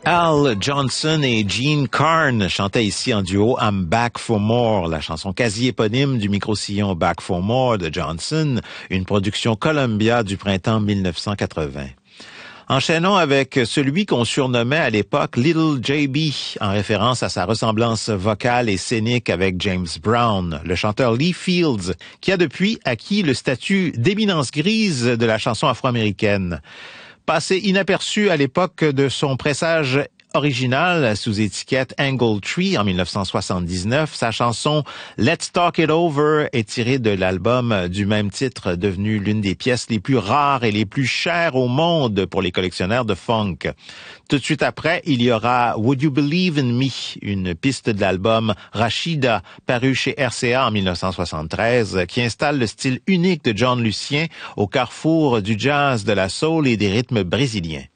Al Johnson et Gene Carn chantaient ici en duo I'm Back for More, la chanson quasi éponyme du micro-sillon Back for More de Johnson, une production Columbia du printemps 1980. Enchaînons avec celui qu'on surnommait à l'époque Little JB, en référence à sa ressemblance vocale et scénique avec James Brown, le chanteur Lee Fields, qui a depuis acquis le statut d'éminence grise de la chanson afro-américaine. Passé inaperçu à l'époque de son pressage original sous étiquette Angle Tree en 1979, sa chanson Let's Talk It Over est tirée de l'album du même titre, devenu l'une des pièces les plus rares et les plus chères au monde pour les collectionneurs de funk. Tout de suite après, il y aura Would You Believe in Me, une piste de l'album Rashida, paru chez RCA en 1973, qui installe le style unique de John Lucien au carrefour du jazz, de la soul et des rythmes brésiliens.